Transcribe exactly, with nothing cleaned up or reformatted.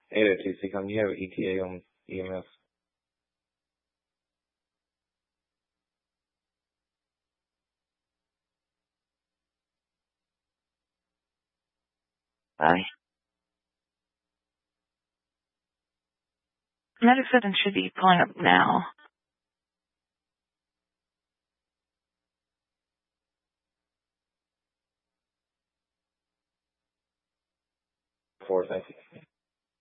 Hey there, T C. Come, you have E T A on E M S? Bye. Metafin should be pulling up now. Four, thank you.